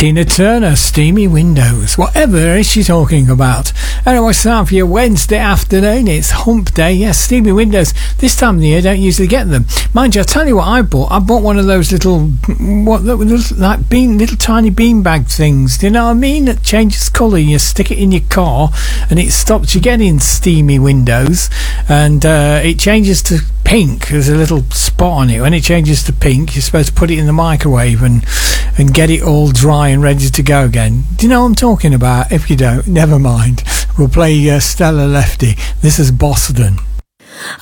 Tina Turner, Steamy Windows. Whatever is she talking about? Anyway, it's time for your Wednesday afternoon. It's hump day. Yes, Steamy Windows. This time of the year, don't usually get them. Mind you, I'll tell you what I bought. I bought one of those little tiny beanbag things. Do you know what I mean? It changes colour. You stick it in your car and it stops you getting steamy windows. And it changes to pink. There's a little spot on it. When it changes to pink, you're supposed to put it in the microwave and get it all dry and ready to go again. Do you know what I'm talking about? If you don't, never mind. We'll play Stella Lefty. This is Boston.